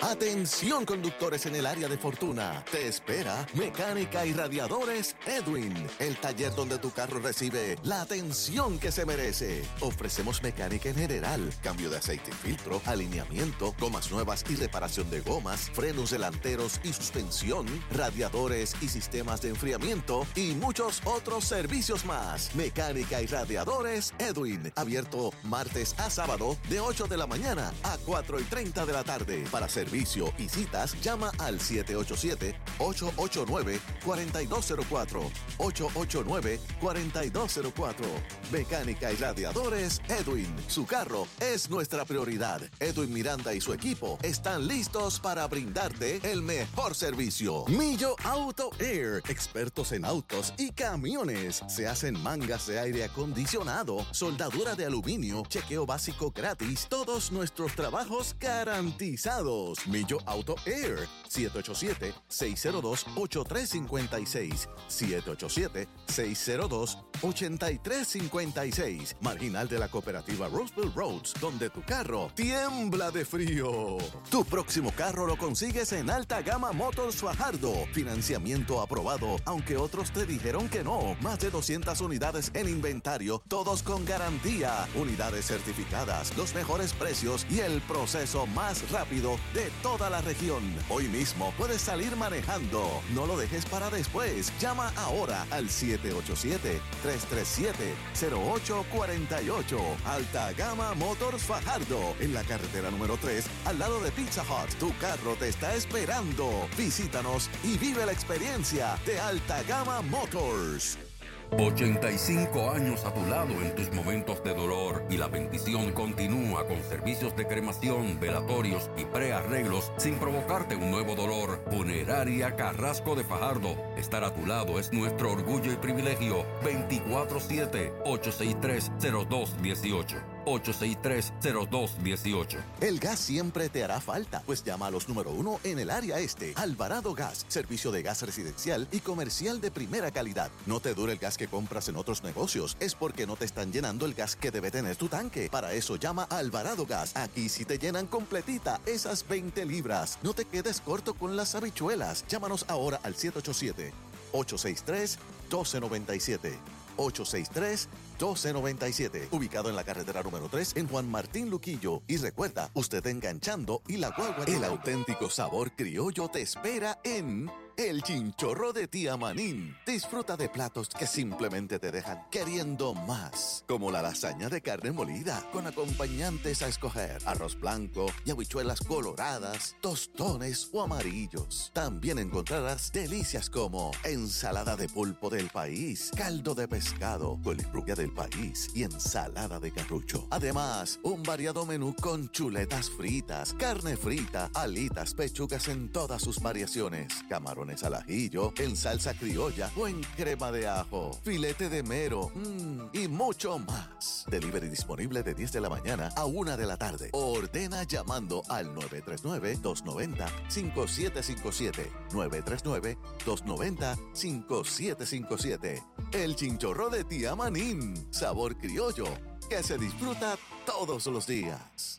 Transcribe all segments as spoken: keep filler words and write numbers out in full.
Atención conductores en el área de Fortuna. Te espera Mecánica y Radiadores Edwin, el taller donde tu carro recibe la atención que se merece. Ofrecemos mecánica en general, cambio de aceite y filtro, alineamiento, gomas nuevas y reparación de gomas, frenos delanteros y suspensión, radiadores y sistemas de enfriamiento y muchos otros servicios más. Mecánica y Radiadores Edwin, abierto martes a sábado de ocho de la mañana a cuatro y treinta de la tarde. Para servicio y citas, llama al siete ocho siete, ocho ocho nueve, cuatro dos cero cuatro, ocho ocho nueve, cuatro dos cero cuatro. Mecánica y Radiadores Edwin. Su carro es nuestra prioridad. Edwin Miranda y su equipo están listos para brindarte el mejor servicio. Millo Auto Air, expertos en autos y camiones. Se hacen mangas de aire acondicionado, soldadura de aluminio, chequeo básico gratis, todos nuestros trabajos garantizados. Millo Auto Air, siete ocho siete, seis cero dos, ocho tres cinco seis, siete ocho siete, seis cero dos, ocho tres cinco seis, marginal de la cooperativa Roseville Roads, donde tu carro tiembla de frío. Tu próximo carro lo consigues en Alta Gama Motors Fajardo. Financiamiento aprobado, aunque otros te dijeron que no. Más de doscientas unidades en inventario, todos con garantía. Unidades certificadas, los mejores precios y el proceso más rápido de toda la región. Hoy mismo puedes salir manejando. No lo dejes para después. Llama ahora al siete ocho siete, tres tres siete, cero ocho cuatro ocho. Alta Gama Motors Fajardo, en la carretera número tres, al lado de Pizza Hut. Tu carro te está esperando. Visítanos y vive la experiencia de Alta Gama Motors. ochenta y cinco años a tu lado en tus momentos de dolor, y la bendición continúa con servicios de cremación, velatorios y prearreglos sin provocarte un nuevo dolor. Funeraria Carrasco de Fajardo. Estar a tu lado es nuestro orgullo y privilegio. veinticuatro siete, ocho seis tres, cero dos uno ocho. ocho seis tres, cero dos uno ocho. El gas siempre te hará falta, pues llama a los número uno en el área este. Alvarado Gas, servicio de gas residencial y comercial de primera calidad. No te dure el gas que compras en otros negocios, es porque no te están llenando el gas que debe tener tu tanque. Para eso llama a Alvarado Gas. Aquí sí te llenan completita esas veinte libras. No te quedes corto con las habichuelas. Llámanos ahora al siete ocho siete, ocho seis tres, uno dos nueve siete. ocho seis tres, uno dos nueve siete, ubicado en la carretera número tres en Juan Martín Luquillo. Y recuerda, usted enganchando y la guagua. El auténtico sabor criollo te espera en El Chinchorro de Tía Manín. Disfruta de platos que simplemente te dejan queriendo más, como la lasaña de carne molida con acompañantes a escoger, arroz blanco y habichuelas coloradas, tostones o amarillos. También encontrarás delicias como ensalada de pulpo del país, caldo de pescado, colifrubia del país y ensalada de carrucho. Además, un variado menú con chuletas fritas, carne frita, alitas, pechugas en todas sus variaciones, camarón al ajillo, en salsa criolla o en crema de ajo, filete de mero mmm, y mucho más. Delivery disponible de diez de la mañana a una de la tarde. Ordena llamando al nueve tres nueve, dos nueve cero, cinco siete cinco siete, nueve tres nueve, dos nueve cero, cinco siete cinco siete. El Chinchorro de Tía Manín, sabor criollo que se disfruta todos los días.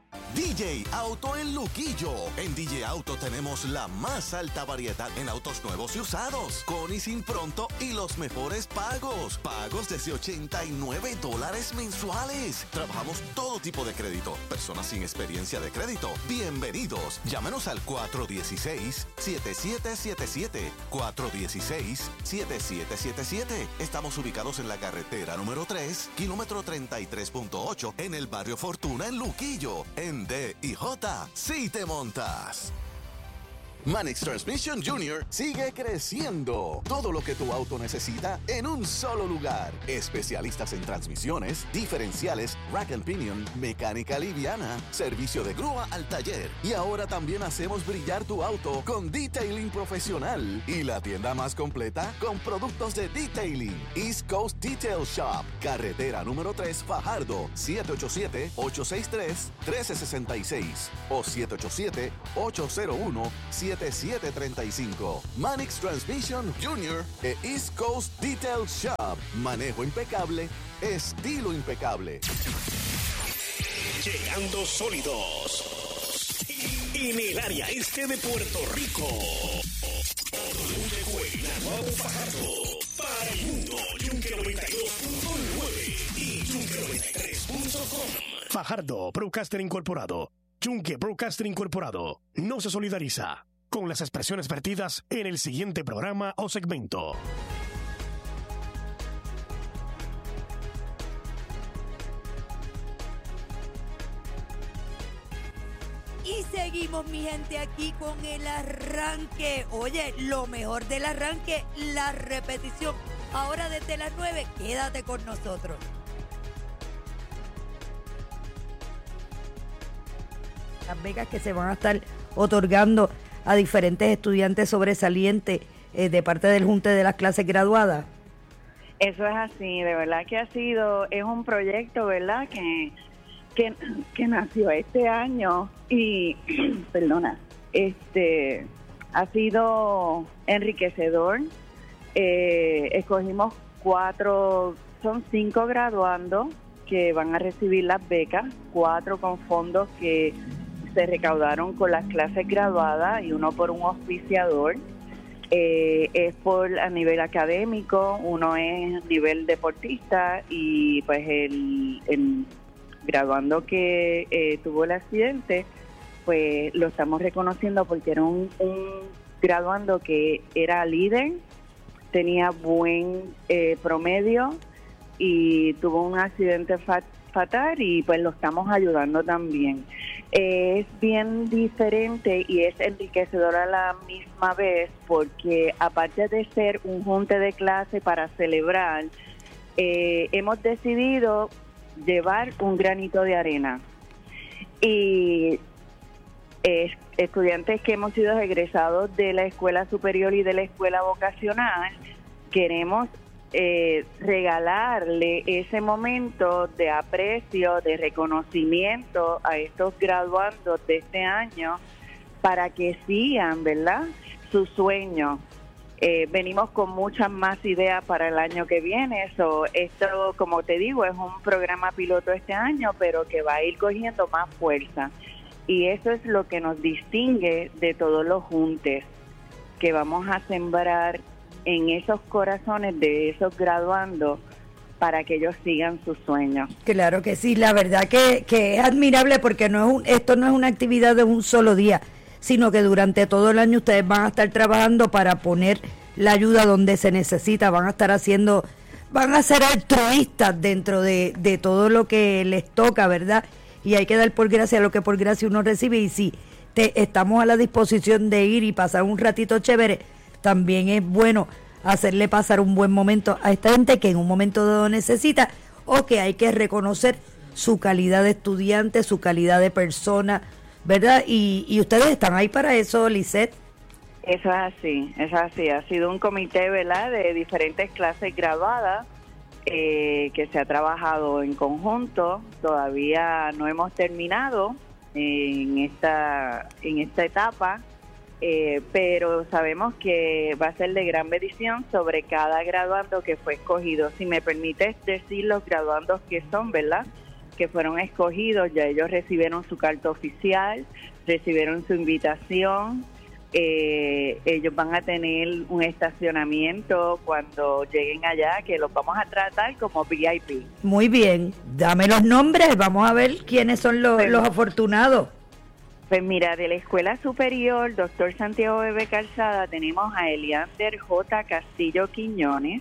D J Auto en Luquillo. En D J Auto tenemos la más alta variedad en autos nuevos y usados, con y sin pronto y los mejores pagos. Pagos desde ochenta y nueve dólares mensuales. Trabajamos todo tipo de crédito. Personas sin experiencia de crédito, bienvenidos. Llámenos al cuatro uno seis, siete siete siete siete. cuatro uno seis, siete siete siete siete. Estamos ubicados en la carretera número tres, kilómetro treinta y tres punto ocho, en el barrio Fortuna en Luquillo. En D y J, si te montas. Manix Transmission Junior sigue creciendo. Todo lo que tu auto necesita en un solo lugar. Especialistas en transmisiones, diferenciales, rack and pinion, mecánica liviana, servicio de grúa al taller. Y ahora también hacemos brillar tu auto con detailing profesional. Y la tienda más completa con productos de detailing. East Coast Detail Shop. Carretera número tres, Fajardo. siete ocho siete, ocho seis tres, uno tres seis seis o siete ocho siete, ocho cero uno, siete siete tres cinco. Manix Transmission Junior e East Coast Detail Shop. Manejo impecable, estilo impecable. Llegando sólidos. en el área este de Puerto Rico. Naguabo Fajardo, para el mundo, Yunque noventa y dos punto nueve y Yunque noventa y tres punto com. Fajardo, Broadcaster Incorporado. Yunque Broadcaster Incorporado no se solidariza con las expresiones vertidas en el siguiente programa o segmento. Y seguimos, mi gente, aquí con el arranque. Oye, lo mejor del arranque, la repetición. Ahora desde las nueve, quédate con nosotros. Las becas que se van a estar otorgando a diferentes estudiantes sobresalientes eh, de parte del Junte de las Clases Graduadas. Eso es así, de verdad que ha sido, es un proyecto, ¿verdad?, que... Que, que nació este año y, perdona, este ha sido enriquecedor. Eh, escogimos cuatro, son cinco graduandos que van a recibir las becas, cuatro con fondos que se recaudaron con las clases graduadas y uno por un auspiciador. Eh, es por a nivel académico, uno es a nivel deportista y pues el... el graduando que eh, tuvo el accidente, pues lo estamos reconociendo porque era un, un graduando que era líder, tenía buen eh, promedio y tuvo un accidente fat, fatal y pues lo estamos ayudando también. Eh, es bien diferente y es enriquecedor a la misma vez porque aparte de ser un junte de clase para celebrar, eh, hemos decidido llevar un granito de arena y eh, estudiantes que hemos sido egresados de la escuela superior y de la escuela vocacional queremos eh, regalarle ese momento de aprecio, de reconocimiento a estos graduandos de este año para que sigan, ¿verdad?, sus sueños. Eh, venimos con muchas más ideas para el año que viene. So, esto, como te digo, es un programa piloto este año, pero que va a ir cogiendo más fuerza. Y eso es lo que nos distingue de todos los juntes, que vamos a sembrar en esos corazones de esos graduandos para que ellos sigan sus sueños. Claro que sí, la verdad que, que es admirable porque no es un, esto no es una actividad de un solo día, sino que durante todo el año ustedes van a estar trabajando para poner la ayuda donde se necesita, van a estar haciendo, van a ser altruistas dentro de, de todo lo que les toca, ¿verdad? Y hay que dar por gracia lo que por gracia uno recibe, y si te, estamos a la disposición de ir y pasar un ratito chévere, también es bueno hacerle pasar un buen momento a esta gente que en un momento dado necesita, o que hay que reconocer su calidad de estudiante, su calidad de persona, ¿verdad? Y, y ustedes están ahí para eso, Lisette. Eso es así, eso es así. Ha sido un comité, ¿verdad?, de diferentes clases graduadas eh, que se ha trabajado en conjunto. Todavía no hemos terminado en esta en esta etapa, eh, pero sabemos que va a ser de gran bendición sobre cada graduando que fue escogido. Si me permites decir los graduandos que son, ¿verdad?, que fueron escogidos, ya ellos recibieron su carta oficial, recibieron su invitación, eh, ellos van a tener un estacionamiento cuando lleguen allá, que los vamos a tratar como V I P. Muy bien, dame los nombres, vamos a ver quiénes son los, pues, los afortunados. Pues mira, de la Escuela Superior, doctor Santiago Bebé Calzada, tenemos a Eliander J. Castillo Quiñones,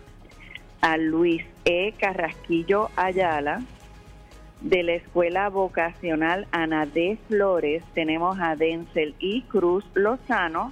a Luis E. Carrasquillo Ayala. De la Escuela Vocacional Ana D. Flores tenemos a Denzel I. Cruz Lozano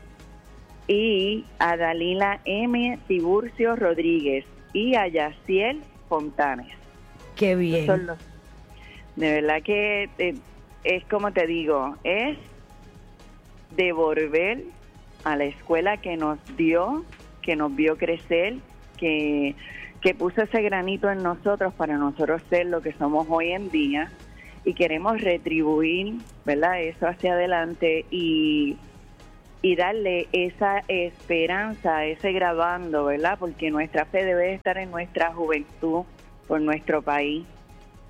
y a Dalila M. Tiburcio Rodríguez y a Yaciel Fontanes. Qué bien. Son los, de verdad que eh, es como te digo, es devolver a la escuela que nos dio, que nos vio crecer, que... que puso ese granito en nosotros para nosotros ser lo que somos hoy en día, y queremos retribuir, ¿verdad?, eso hacia adelante y, y darle esa esperanza a ese graduando, ¿verdad?, porque nuestra fe debe estar en nuestra juventud, por nuestro país.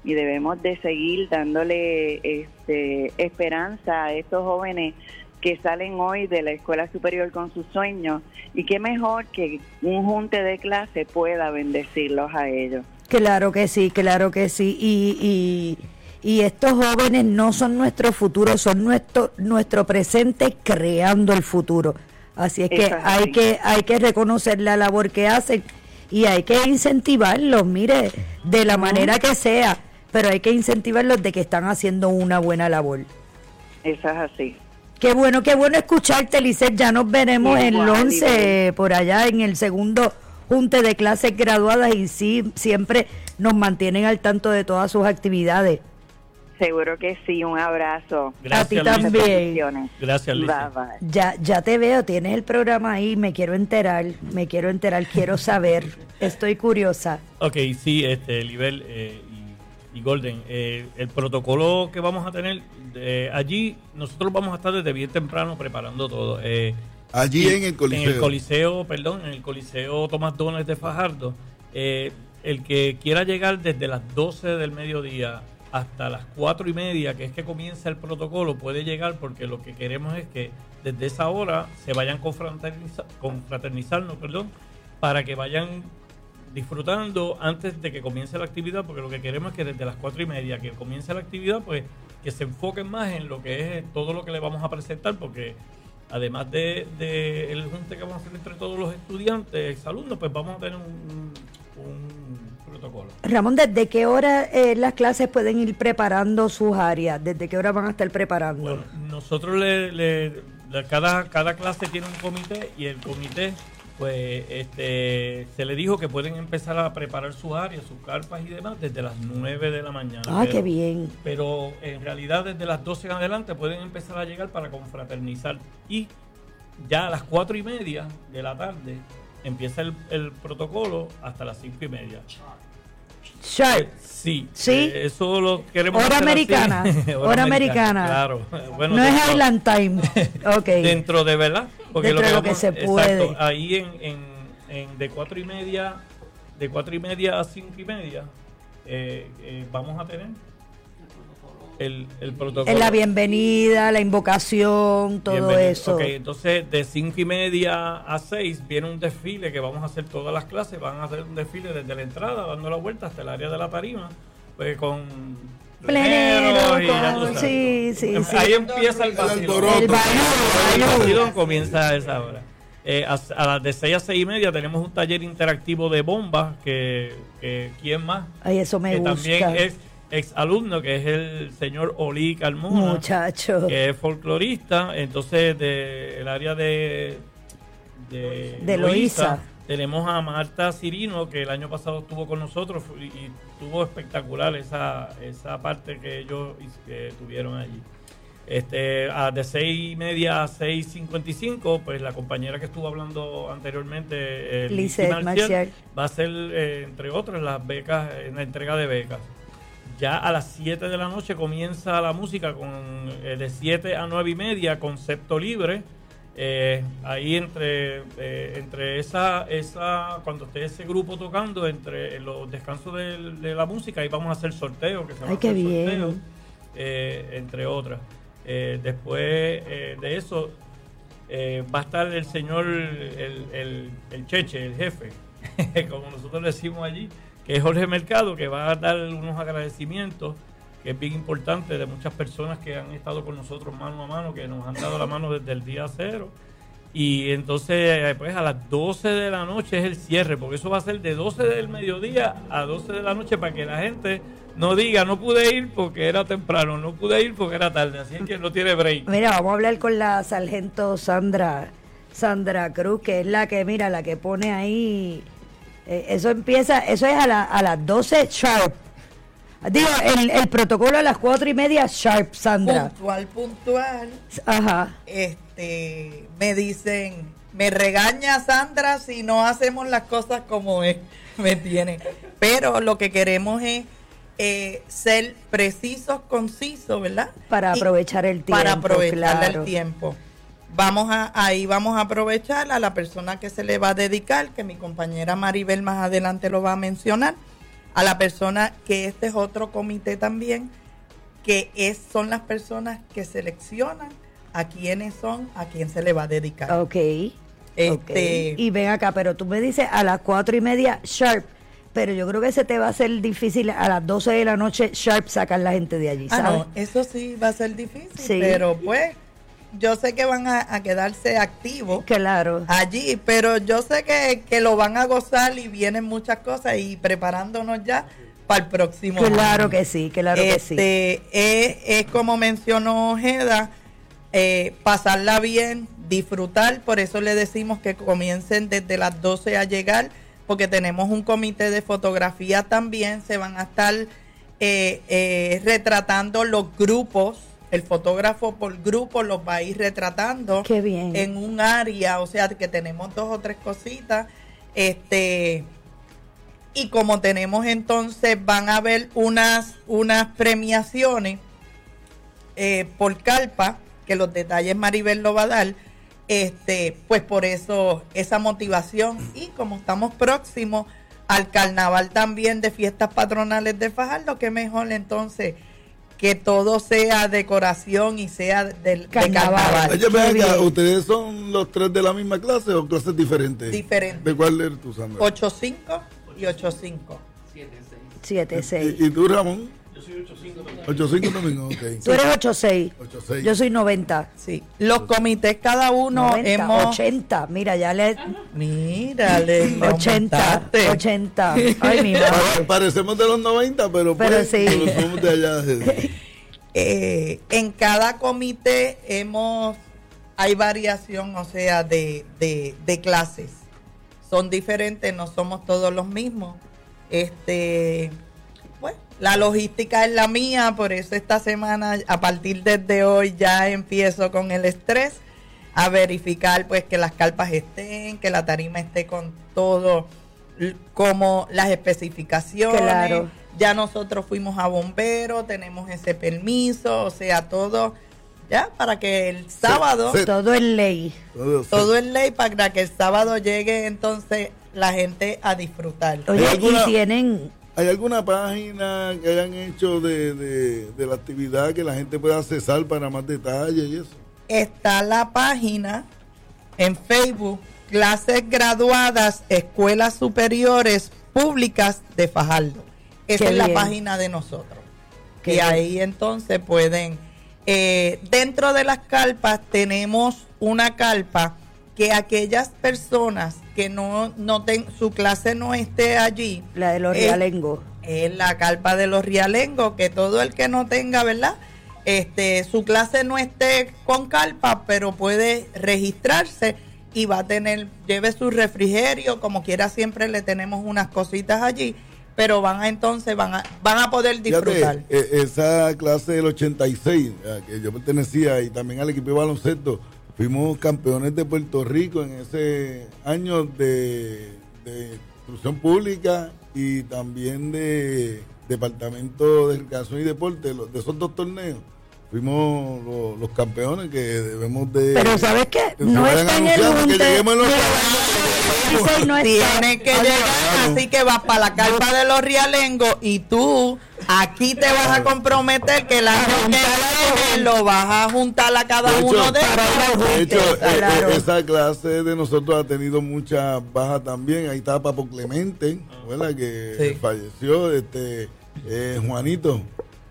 y debemos de seguir dándole este, esperanza a estos jóvenes que salen hoy de la escuela superior con sus sueños, y qué mejor que un junte de clase pueda bendecirlos a ellos. Claro que sí, claro que sí, y, y, y estos jóvenes no son nuestro futuro, son nuestro, nuestro presente creando el futuro, así es que Eso es hay así. que hay que reconocer la labor que hacen y hay que incentivarlos, mire, de la manera que sea, pero hay que incentivarlos de que están haciendo una buena labor. Eso es así. Qué bueno, qué bueno escucharte, Lisset. Ya nos veremos Igual, el once igual. por allá en el segundo junte de clases graduadas, y sí, siempre nos mantienen al tanto de todas sus actividades. Seguro que sí, un abrazo. A ti Gracias, también. Lisa. Bendiciones. Gracias, Lisa. Bye, bye. Ya, ya te veo, tienes el programa ahí, me quiero enterar, me quiero enterar, quiero saber, estoy curiosa. Ok, sí, este, Libel eh, y, y Golden, eh, el protocolo que vamos a tener eh, allí, nosotros vamos a estar desde bien temprano preparando todo. Eh, Allí y en el Coliseo. En el Coliseo, perdón, en el Coliseo Tomás Donald de Fajardo. Eh, el que quiera llegar desde las doce del mediodía hasta las cuatro y media, que es que comienza el protocolo, puede llegar, porque lo que queremos es que desde esa hora se vayan confraterniza, confraternizando, perdón, para que vayan disfrutando antes de que comience la actividad, porque lo que queremos es que desde las cuatro y media que comience la actividad, pues que se enfoquen más en lo que es todo lo que le vamos a presentar, porque además de, de el junte que vamos a hacer entre todos los estudiantes, exalumnos, pues vamos a tener un, un protocolo. Ramón, ¿desde qué hora eh, las clases pueden ir preparando sus áreas? ¿Desde qué hora van a estar preparando? Bueno, nosotros le, le- le- cada, cada clase tiene un comité, y el comité, pues, este, se le dijo que pueden empezar a preparar sus áreas, sus carpas y demás desde las nueve de la mañana. Ah, pero, qué bien. Pero en realidad desde las doce en adelante pueden empezar a llegar para confraternizar, y ya a las cuatro y media de la tarde empieza el, el protocolo hasta las cinco y media. Sharp. Eh, sí, ¿Sí? eh, eso lo queremos Hora hacer así. americana, hora americana. Claro. Bueno, No es dentro- Island Time. Ok. Dentro de, ¿verdad? Dentro de lo que se puede. Exacto, ahí en, en, en de cuatro y media, de cuatro y media a cinco y media, eh, eh, vamos a tener el, el protocolo. En la bienvenida, la invocación, todo Bienvenido. eso. Ok, entonces de cinco y media a seis viene un desfile que vamos a hacer todas las clases. Van a hacer un desfile desde la entrada, dando la vuelta hasta el área de la tarima, pues con Plenero, pleneros y ya con- tú sabes. sí, sí, sí. Ahí empieza el El vacilón. alboroto. El bailón, El bailón. vacilón comienza a esa hora. Eh, a, a las de seis a seis y media tenemos un taller interactivo de bombas, que, que ¿quién más? Ay, eso me que gusta. también es ex alumno, que es el señor Oli Carmona, Muchacho. que es folclorista. Entonces, del área de, de, De Loíza. tenemos a Marta Cirino, que el año pasado estuvo con nosotros y, y estuvo espectacular esa, esa parte que ellos que tuvieron allí. Este, a de seis y media a seis cincuenta y cinco, pues la compañera que estuvo hablando anteriormente, eh, Lizeth Lizzy Marcial. va a ser, eh, entre otras, las becas, en la entrega de becas. Ya a las siete de la noche comienza la música, con eh, de siete a nueve y media, concepto libre. Eh, ahí entre eh, entre esa esa cuando esté ese grupo tocando, entre los descansos de, de la música, ahí vamos a hacer sorteos, que se van Ay, a qué hacer bien. sorteos, eh, entre otras. Eh, después eh, de eso eh, va a estar el señor, el, el, el cheche, el jefe, como nosotros le decimos allí, que es Jorge Mercado, que va a dar unos agradecimientos, que es bien importante, de muchas personas que han estado con nosotros mano a mano, que nos han dado la mano desde el día cero. Y entonces, pues a las doce de la noche es el cierre, porque eso va a ser de doce del mediodía a doce de la noche, para que la gente no diga, no pude ir porque era temprano, no pude ir porque era tarde, así es que no tiene break. Mira, vamos a hablar con la sargento Sandra Sandra Cruz, que es la que, mira, la que pone ahí. Eh, eso empieza, eso es a, la, a las doce sharp. Digo, el, el protocolo a las cuatro y media sharp, Sandra. Puntual, puntual. Ajá. Este, me dicen, me regaña Sandra si no hacemos las cosas como es, me tienen. Pero lo que queremos es eh, ser precisos, concisos, ¿verdad? Para Y aprovechar el tiempo. Para aprovechar claro. el tiempo. Vamos a, ahí vamos a aprovechar a la persona que se le va a dedicar, que mi compañera Maribel más adelante lo va a mencionar. a la persona, que este es otro comité también, que es, son las personas que seleccionan a quiénes son, a quién se le va a dedicar. Ok. Este, okay. Y ven acá, pero tú me dices a las cuatro y media sharp, pero yo creo que se te va a hacer difícil a las doce de la noche sharp sacar la gente de allí, ¿sabes? Ah, no, eso sí va a ser difícil, sí. Pero pues yo sé que van a, a quedarse activos claro. allí, pero yo sé que, que lo van a gozar y vienen muchas cosas y preparándonos ya para el próximo claro año. Claro que sí, claro este, que sí. Es, es como mencionó Ojeda, eh, pasarla bien, disfrutar, por eso le decimos que comiencen desde las doce a llegar, porque tenemos un comité de fotografía también, se van a estar eh, eh, retratando los grupos, el fotógrafo por grupo los va a ir retratando. Qué bien. En un área, o sea que tenemos dos o tres cositas, este y como tenemos entonces, van a haber unas, unas premiaciones eh, por carpa, que los detalles Maribel lo va a dar, este, pues por eso esa motivación, y como estamos próximos al carnaval también de fiestas patronales de Fajardo, que mejor entonces que todo sea decoración y sea del carnaval. De carnaval. Oye, venga, ¿ustedes son los tres de la misma clase o clases diferentes? Diferentes. ¿De cuál eres tú, Sandra? ocho cinco y ocho cinco. siete seis. ¿Y, y tú, Ramón? Yo soy ocho cinco también. ocho cinco también, ok. Tú eres ocho seis. ocho seis. Yo soy noventa. Sí. Los comités cada uno noventa, hemos... ochenta. Mira, ya le... Mírale. le ochenta. aumentaste. ochenta. Ay, mi madre. Pare- Parecemos de los noventa, pero, Pero pues, sí. pero somos de allá. Eh, en cada comité hemos... Hay variación, o sea, de, de, de clases. Son diferentes, no somos todos los mismos. Este... Bueno, la logística es la mía, por eso esta semana, a partir desde hoy, ya empiezo con el estrés, a verificar pues que las carpas estén, que la tarima esté con todo, l- como las especificaciones. Claro. Ya nosotros fuimos a bomberos, tenemos ese permiso, o sea, todo, ya, para que el sábado, sí. Todo es ley. Todo, todo es ley para que el sábado llegue entonces la gente a disfrutar. Oye, alguna- y tienen... ¿Hay alguna página que hayan hecho de, de, de la actividad que la gente pueda accesar para más detalles y eso? Está la página en Facebook, Clases Graduadas, Escuelas Superiores Públicas de Fajardo. Esa Qué es la bien. página de nosotros. Qué y bien. ahí entonces pueden... Eh, dentro de las carpas tenemos una carpa que aquellas personas que no, no ten, su clase no esté allí, La de los es- realengos. es la carpa de los rialengos, que todo el que no tenga, ¿verdad? Este, su clase no esté con carpa, pero puede registrarse y va a tener, lleve su refrigerio, como quiera, siempre le tenemos unas cositas allí, pero van a entonces, van a, van a poder disfrutar. Fíjate, eh, esa clase del ochenta y seis, a que yo pertenecía, y también al equipo de baloncesto, fuimos campeones de Puerto Rico en ese año de, de instrucción pública y también de departamento de recreación y deporte, los- de esos dos torneos. Fuimos los, los campeones que debemos de... Pero ¿sabes qué? que se No vayan está en el anunciando, que junte. lleguemos en los- Dice, no está. Tiene que llegar, así que vas para la carpa de los rialengos y tú aquí te vas a comprometer que el año que viene lo vas a juntar a cada De hecho, uno de De hecho, ellos. eh, claro. eh, esa clase de nosotros ha tenido muchas bajas también. Ahí estaba Papo Clemente, ¿verdad? Que Sí. falleció, este eh, Juanito.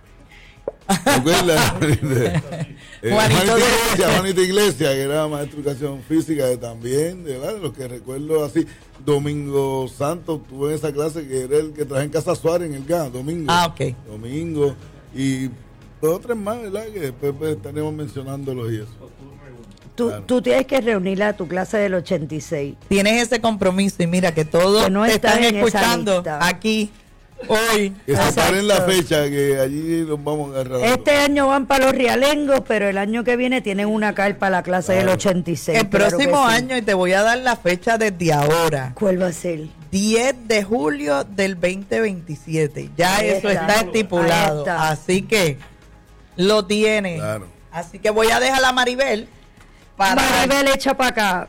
¿Te acuerdas? Eh, Juanito Juanito de- Iglesias, Juanito Iglesias, que era maestro de educación física de también, de verdad, de los que recuerdo así. Domingo Santos tuvo en esa clase que era el que traje en Casa Suárez en el G A, Domingo. Ah, ok. Domingo. Y dos o tres más, ¿verdad? Que después pues, estaremos mencionándolos y eso. Tú, Claro. tú tienes que reunir a tu clase del ochenta y seis. Tienes ese compromiso y mira que todos Que no te están están en esa escuchando lista. aquí hoy. Que se Exacto. paren la fecha, que allí nos vamos a agarrar. Este año van para los realengos, pero el año que viene tienen una carpa la clase del ochenta y seis. El claro que próximo sí. año, y te voy a dar la fecha desde ahora, ¿Cuál va a ser? diez de julio del veinte veintisiete. Ya Ahí eso está. está estipulado. Ahí está. Así que lo tiene. Claro. Así que voy a dejar a Maribel para Maribel, echa para acá.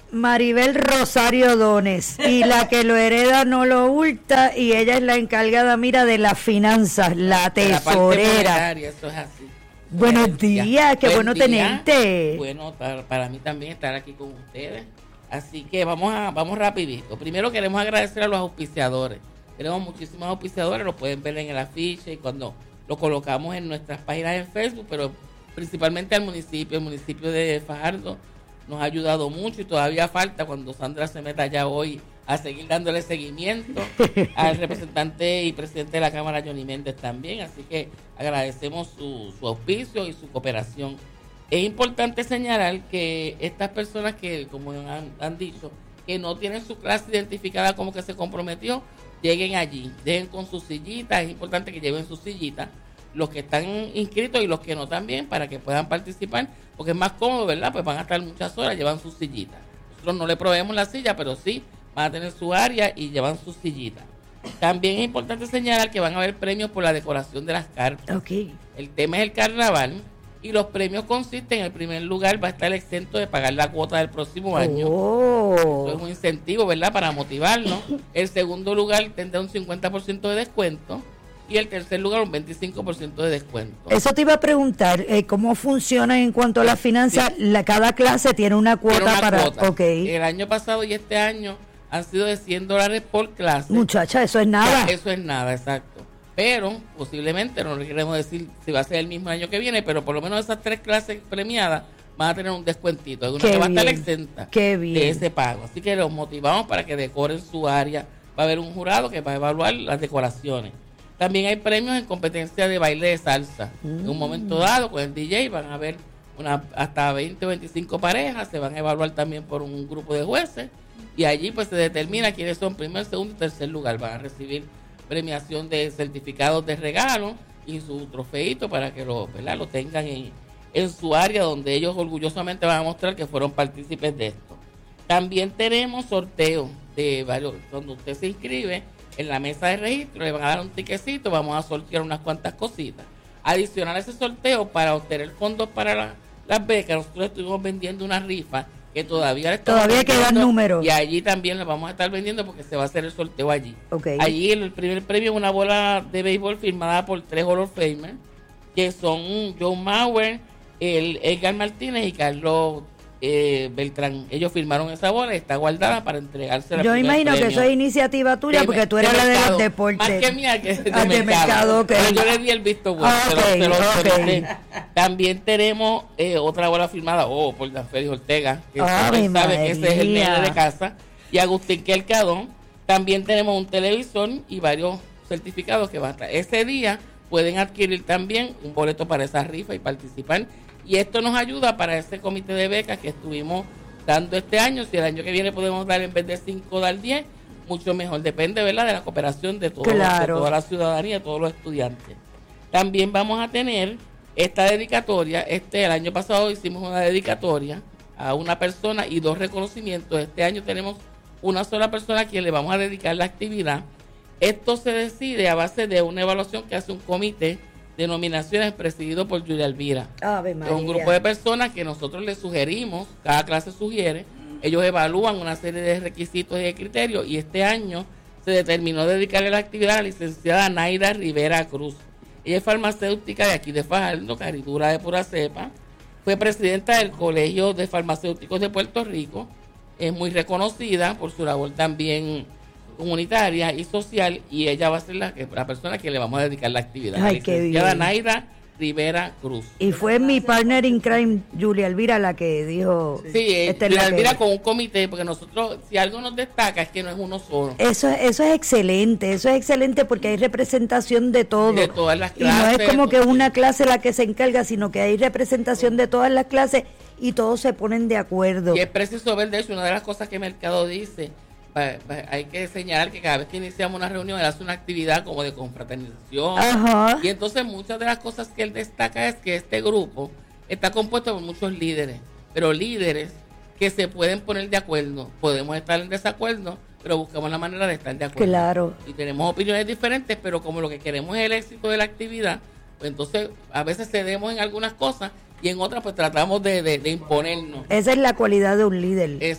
Maribel Rosario Dones, y la que lo hereda no lo hurta, y ella es la encargada, mira, de las finanzas, la tesorera. La eso es así. Buenos días, días. Qué Buen bueno día. tenerte. Bueno, para, para mí también estar aquí con ustedes. Así que vamos a vamos rapidito. Primero queremos agradecer a los auspiciadores. Tenemos muchísimos auspiciadores, lo pueden ver en el afiche y cuando lo colocamos en nuestras páginas en Facebook, pero principalmente al municipio, el municipio de Fajardo nos ha ayudado mucho y todavía falta cuando Sandra se meta ya hoy a seguir dándole seguimiento al representante y presidente de la Cámara, Johnny Méndez, también. Así que agradecemos su, su auspicio y su cooperación. Es importante señalar que estas personas que, como han, han dicho, que no tienen su clase identificada como que se comprometió, lleguen allí, dejen con sus sillitas. Es importante que lleven sus sillitas, los que están inscritos y los que no también, para que puedan participar, porque es más cómodo, ¿verdad? Pues van a estar muchas horas, llevan sus sillitas. Nosotros no le proveemos la silla, pero sí van a tener su área y llevan sus sillitas. También es importante señalar que van a haber premios por la decoración de las carpas. Okay. El tema es el carnaval y los premios consisten, en el primer lugar va a estar exento de pagar la cuota del próximo año. Oh. Eso es un incentivo, ¿verdad? Para motivarnos. El segundo lugar tendrá un cincuenta por ciento de descuento. Y el tercer lugar, un veinticinco por ciento de descuento. Eso te iba a preguntar, eh, ¿cómo funciona en cuanto a las finanzas? Sí. La, cada clase tiene una cuota tiene una para... Cuota. Okay. El año pasado y este año han sido de cien dólares por clase. Muchacha, eso es nada. Eso es nada, exacto. Pero posiblemente, no le queremos decir si va a ser el mismo año que viene, pero por lo menos esas tres clases premiadas van a tener un descuentito. Una Qué que va a bien. estar exenta Qué bien. de ese pago. Así que los motivamos para que decoren su área. Va a haber un jurado que va a evaluar las decoraciones. También hay premios en competencia de baile de salsa. Mm. En un momento dado, con el D J van a haber una, hasta veinte o veinticinco parejas. Se van a evaluar también por un grupo de jueces. Y allí pues se determina quiénes son primer, segundo y tercer lugar. Van a recibir premiación de certificados de regalo y su trofeito para que lo, ¿verdad? lo tengan en, en su área, donde ellos orgullosamente van a mostrar que fueron partícipes de esto. También tenemos sorteos de varios, donde usted se inscribe en la mesa de registro, le van a dar un tiquecito, vamos a sortear unas cuantas cositas. Adicional a ese sorteo, para obtener fondos para la, las becas, nosotros estuvimos vendiendo una rifa que todavía le estamos Todavía quedan números. Y allí también la vamos a estar vendiendo porque se va a hacer el sorteo allí. Okay. Allí el primer premio es una bola de béisbol firmada por tres Hall of Famers, que son John Mauer, el Edgar Martínez y Carlos eh, Beltrán. Ellos firmaron esa bola y está guardada para entregársela. Yo imagino premio. Que eso es iniciativa tuya, de, porque tú eres de la de los deportes. Más que mía, que de, ah, de mercado. Okay. Yo le di el visto bueno. Ah, okay, se lo, se lo, okay. También tenemos eh, otra bola firmada oh, por Dan Félix Ortega, que oh, usted sabe que ese es el nene de casa, y Agustín Quelcadón. También tenemos un televisor y varios certificados que van a estar. Ese día pueden adquirir también un boleto para esa rifa y participar. Y esto nos ayuda para ese comité de becas que estuvimos dando este año. Si el año que viene podemos dar en vez de cinco, dar diez, mucho mejor. Depende, ¿verdad?, de la cooperación de, todos, claro. de toda la ciudadanía, de todos los estudiantes. También vamos a tener esta dedicatoria. Este el año pasado hicimos una dedicatoria a una persona y dos reconocimientos. Este año tenemos una sola persona a quien le vamos a dedicar la actividad. Esto se decide a base de una evaluación que hace un comité de nominaciones presidido por Julia Elvira. Ave María. Es un grupo de personas que nosotros les sugerimos, cada clase sugiere, ellos evalúan una serie de requisitos y de criterios, y este año se determinó dedicarle la actividad a la licenciada Naira Rivera Cruz. Ella es farmacéutica de aquí de Fajardo, caridura de pura cepa, fue presidenta del Colegio de Farmacéuticos de Puerto Rico, es muy reconocida por su labor también comunitaria y social, y ella va a ser la, la persona que le vamos a dedicar la actividad. Ay, la qué licenciada bien. Naira Rivera Cruz. Y fue mi partner in crime, Julia Elvira, la que dijo... Sí, eh, esta es Julia la Elvira que... con un comité, porque nosotros, si algo nos destaca, es que no es uno solo. Eso, eso es excelente, eso es excelente porque hay representación de todo. De todas las y no clases. es como que una clase la que se encarga, sino que hay representación de todas las clases y todos se ponen de acuerdo. Y es preciso ver, de hecho, una de las cosas que Mercado dice, pa, pa, hay que señalar que cada vez que iniciamos una reunión, él hace una actividad como de confraternización. Ajá. Y entonces muchas de las cosas que él destaca es que este grupo está compuesto por muchos líderes, pero líderes que se pueden poner de acuerdo. Podemos estar en desacuerdo, pero buscamos la manera de estar de acuerdo. Claro. Y tenemos opiniones diferentes, pero como lo que queremos es el éxito de la actividad, pues entonces a veces cedemos en algunas cosas y en otras pues tratamos de, de, de imponernos. Esa es la cualidad de un líder. Exacto.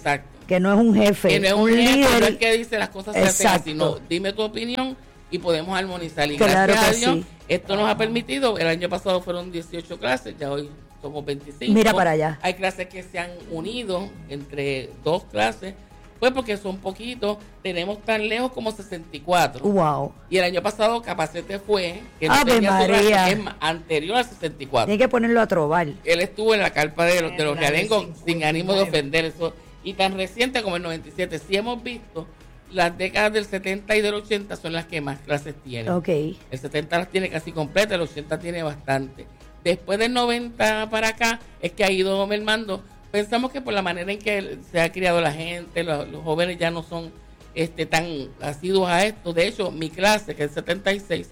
Que no es un jefe. Que no es un, un jefe, líder. no es que dice las cosas se hacen así, no, dime tu opinión y podemos armonizar. Y Claro gracias a que Dios, sí. esto nos ha permitido, el año pasado fueron dieciocho clases, ya hoy somos veinticinco. Mira para allá. Hay clases que se han unido entre dos clases, pues porque son poquitos, tenemos tan lejos como sesenta y cuatro. Wow. Y el año pasado Capacete fue, que no Ave tenía su María. clase, es más, anterior al sesenta y cuatro. Tiene que ponerlo a trobar. Él estuvo en la carpa de los, de los En la realengos de sin ánimo de ofender eso. Y tan reciente como el noventa y siete, sí hemos visto, las décadas del setenta y del ochenta son las que más clases tienen. Ok. El setenta las tiene casi completa, el ochenta tiene bastante. Después del noventa para acá es que ha ido mermando. Pensamos que por la manera en que se ha criado la gente, los, los jóvenes ya no son este tan asiduos a esto. De hecho, mi clase, que es el setenta y seis,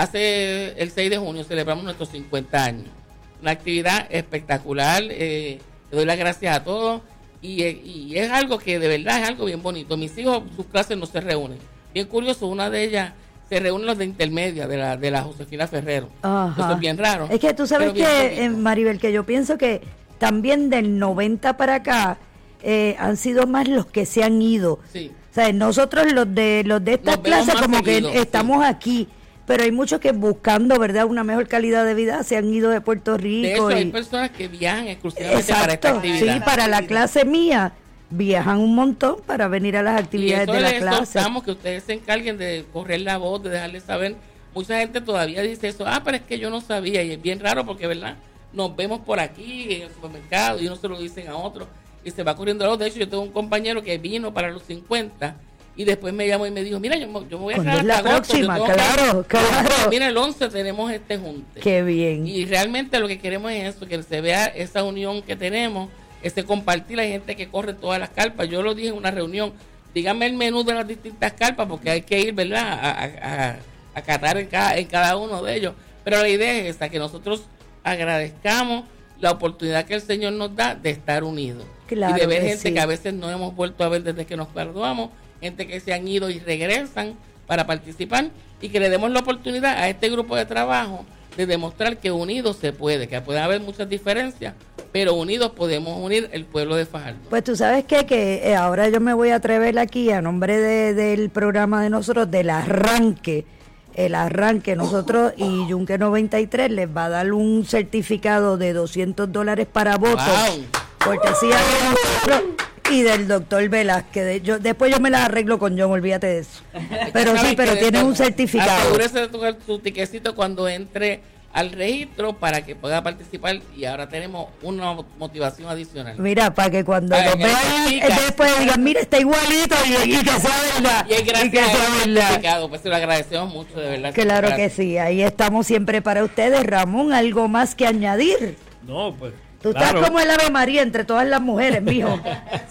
hace el seis de junio celebramos nuestros cincuenta años. Una actividad espectacular, eh, le doy las gracias a todos y, y es algo que de verdad es algo bien bonito. Mis hijos, sus clases no se reúnen. Bien curioso, una de ellas se reúnen los de intermedia, de la, de la Josefina Ferrero. Ajá. Eso es bien raro. Es que tú sabes pero bien que, bonito. eh, Maribel, que yo pienso que también del noventa para acá eh, han sido más los que se han ido. Sí. O sea, nosotros los de los de estas Nos vemos clases más como seguido, que estamos aquí, pero hay muchos que buscando, ¿verdad?, una mejor calidad de vida se han ido de Puerto Rico. De hecho, y- hay personas que viajan exclusivamente para esta Exacto, actividad. sí, para la clase mía viajan un montón para venir a las Y actividades eso de la les clase. exhortamos que ustedes se encarguen de correr la voz, de dejarles saber. Mucha gente todavía dice eso, ah, pero es que yo no sabía, y es bien raro porque, ¿verdad? Nos vemos por aquí en el supermercado y uno se lo dicen a otro y se va corriendo la voz. De hecho, yo tengo un compañero que vino para los cincuenta y después me llamó y me dijo, mira, yo, me- yo me voy a ¿Cuándo quedar es la hasta agosto, yo próxima? tengo que- Claro, claro. Mira, el once tenemos este junte. Qué bien. Y realmente lo que queremos es eso, que se vea esa unión que tenemos, ese compartir. Hay gente que corre todas las carpas. Yo lo dije en una reunión, díganme el menú de las distintas carpas porque hay que ir, ¿verdad?, a, a, a, a catar en cada, en cada uno de ellos. Pero la idea es esa, que nosotros agradezcamos la oportunidad que el Señor nos da de estar unidos. Claro y de ver que gente sí. que a veces no hemos vuelto a ver desde que nos graduamos, gente que se han ido y regresan para participar, y que le demos la oportunidad a este grupo de trabajo de demostrar que unidos se puede, que puede haber muchas diferencias, pero unidos podemos unir el pueblo de Fajardo. Pues tú sabes qué? que eh, ahora yo me voy a atrever aquí a nombre de, del programa de nosotros, del arranque, el arranque, nosotros y Yunque noventa y tres les va a dar un certificado de doscientos dólares para votos, Wow. cortesía de nosotros y del doctor Velázquez. De- yo, después yo me las arreglo con John, olvídate de eso. Pero sí, ¿Sabes pero qué? tiene un certificado. Asegúrese de tocar su tiquecito cuando entre al registro para que pueda participar, y ahora tenemos una motivación adicional. Mira, para que cuando Ay, lo que vean, certifica. eh, después digan, mira, está igualito y, y que sea verdad. Y es y que gracias sea a ese verdad. certificado, pues se lo agradecemos mucho, de verdad. Claro que Gracias. sí, ahí estamos siempre para ustedes. Ramón, ¿algo más que añadir? No, pues. Tú claro, estás como el Ave María entre todas las mujeres, mijo.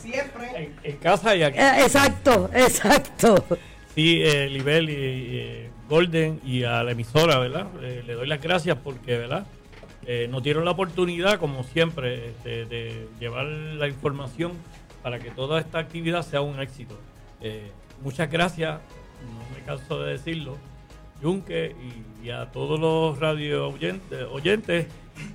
en, en casa y aquí. Eh, exacto, exacto. Sí, eh, Libel y, y, eh, Golden y a la emisora, ¿verdad? Eh, le doy las gracias porque, ¿verdad? Eh, nos dieron la oportunidad, como siempre, este, de llevar la información para que toda esta actividad sea un éxito. Eh, muchas gracias, no me canso de decirlo, Yunque, y, y a todos los radio oyentes, oyentes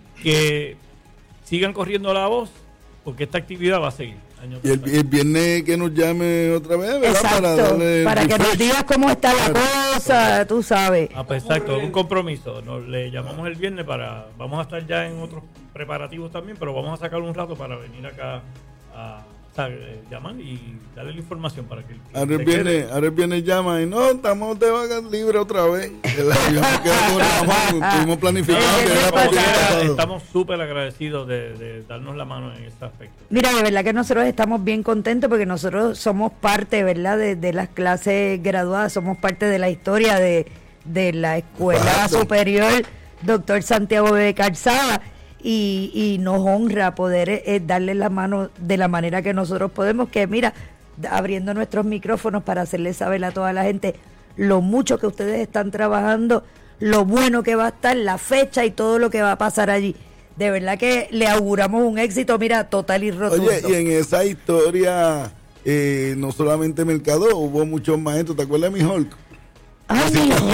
que sigan corriendo la voz, porque esta actividad va a seguir. Año Y el, tras año. el viernes que nos llame otra vez, ¿verdad? Exacto, darle para que nos refresh. digas cómo está la cosa, tú sabes. Ah, pues exacto, un compromiso. Nos le llamamos el viernes para. Vamos a estar ya en otros preparativos también, pero vamos a sacar un rato para venir acá a, o sea, eh, llamar y darle la información para que. Ahora el se viernes, quede. ahora el viernes llama y no, estamos de vagas libre otra vez. El avión quedó con Ramón, estuvimos planificando Eh, que eh, era Como para el quiera, pasado. estamos súper agradecidos de, de darnos la mano en este aspecto. Mira, de verdad que nosotros estamos bien contentos porque nosotros somos parte, ¿verdad?, de, de las clases graduadas, somos parte de la historia de, de la Escuela Exacto. Superior Doctor Santiago de Calzada, y, y nos honra poder eh, darle la mano de la manera que nosotros podemos, que mira, abriendo nuestros micrófonos para hacerle saber a toda la gente lo mucho que ustedes están trabajando, lo bueno que va a estar, la fecha y todo lo que va a pasar allí. De verdad que le auguramos un éxito, mira, total y rotundo. Oye, y en esa historia, eh, no solamente Mercado, hubo muchos maestros. ¿Te acuerdas de mi Hulk? Ay, mi Dios,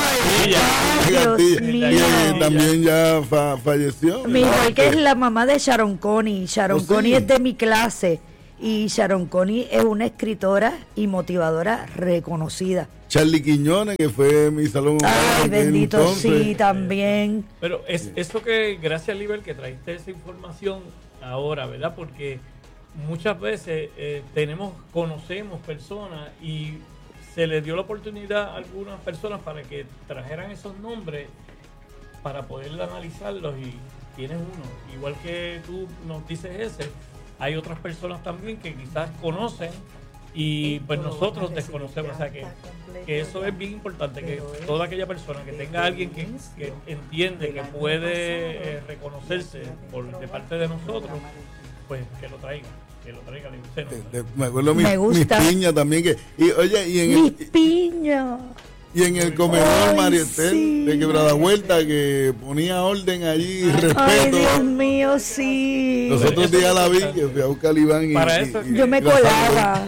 Gastilla, mío. que también ya fa- falleció. Mi hija, que es la mamá de Sharon Connie. Sharon ¿Oh, sí? Connie es de mi clase Y Sharon Connie es una escritora y motivadora reconocida. Charlie Quiñones, que fue mi salón. Ay, bendito, entonces. sí, también. Pero es eso que, gracias, Liber, que trajiste esa información ahora, ¿verdad? Porque muchas veces eh, tenemos, conocemos personas y se les dio la oportunidad a algunas personas para que trajeran esos nombres para poder analizarlos y tienes uno. Igual que tú nos dices ese, hay otras personas también que quizás conocen y pues nosotros desconocemos. O sea que, que eso es bien importante, que toda aquella persona que tenga alguien que, que entiende que puede eh, reconocerse por, de parte de nosotros, pues que lo traiga. Que lo traiga de usted, ¿no? De, de, me acuerdo me mis, gusta. mis piñas también que y oye y en Mis el, piñas. y en el comedor Ay, Marietel sí. de Quebrada Vuelta que ponía orden allí, Ay, respeto. Dios mío, sí. Los otros días la vi que fui a buscar a Iván y, Para y- eso- y- Yo me y la colaba.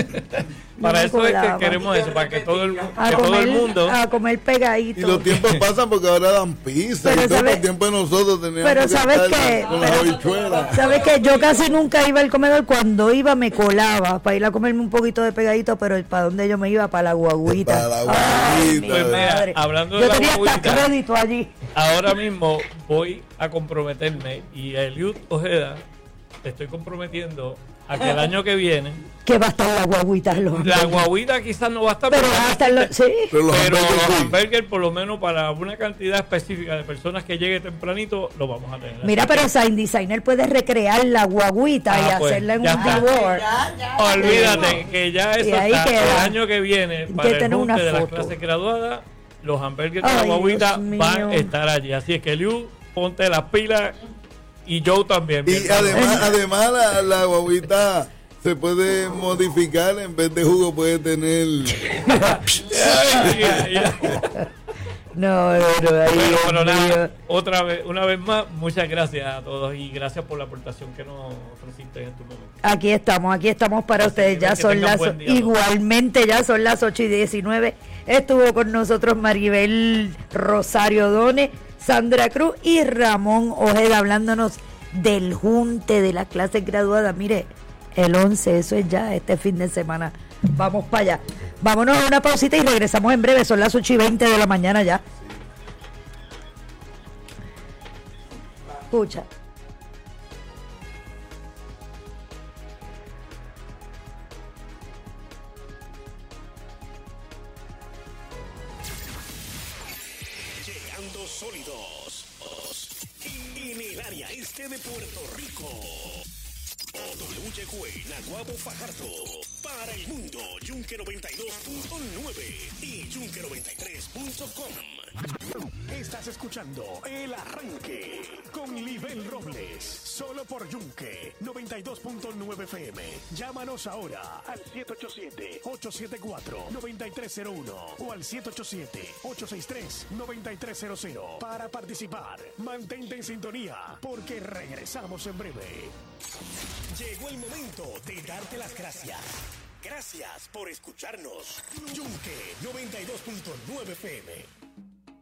Para Yo me eso es que colaba. queremos eso, para que todo el, A que todo comer, el mundo... a comer y pegadito. los tiempos pasan porque ahora dan pizza Pero y todo sabe- el tiempo de nosotros teníamos pero que ¿sabes estar qué? con las Pero- habichuelas. ¿Sabes qué? Yo casi nunca iba al comedor. Cuando iba me colaba para ir a comerme un poquito de pegadito, pero ¿para dónde yo me iba? Para la guaguita. Para la Ay, guaguita. mi Pues mira, madre. hablando de yo la tenía hasta guaguita. crédito allí. Ahora mismo voy a comprometerme y a Eliud Ojeda te estoy comprometiendo a que el año que viene Que va a estar la guaguita. Los la guaguita quizás no va a estar, pero pero, va a estar los, sí. Pero los pero hamburgues los sí. hamburgers por lo menos para una cantidad específica de personas que llegue tempranito lo vamos a tener. Mira, Así pero que, Sign Designer puede recrear la guaguita Ah, y pues, hacerla en ya un está. billboard. olvídate que ya eso Y ahí está queda. el año que viene para Que el tener una junte de las foto. clases graduadas, los hamburgers de la Ay, guaguita Dios van a mío. estar allí. Así es que Eliud, ponte las pilas y Joe también. mi Y hermano. además, además la, la guaguita se puede modificar, en vez de jugo puede tener Ay, ay, ay. No, no, no. Ahí, Bueno, Dios pero nada, mío. otra vez, una vez más, muchas gracias a todos y gracias por la aportación que nos ofreciste en este momento. Aquí estamos, aquí estamos para Así ustedes. que Ya que son tengan las buen día, ¿no? igualmente ya son las ocho y diecinueve. Estuvo con nosotros Maribel Rosario Done, Sandra Cruz y Ramón Ojeda hablándonos del junte de las clases graduadas. Mire, el once, eso es ya este fin de semana. Vamos para allá. Vámonos a una pausita y regresamos en breve. Son las ocho y veinte de la mañana ya. Escucha. Llegando sólidos en el área este de Puerto Rico. W Q E Naguabo Fajardo para el mundo. Yunque noventa y dos punto nueve y Yunque noventa y tres punto com. Estás escuchando El Arranque con Libel Robles, solo por Yunque noventa y dos punto nueve F M. Llámanos ahora al siete ocho siete, ocho siete cuatro, nueve tres cero uno o al siete ocho siete, ocho seis tres, nueve tres cero cero para participar. Mantente en sintonía porque regresamos en breve. Llegó el momento de darte las gracias. Gracias por escucharnos. Yunque noventa y dos punto nueve F M.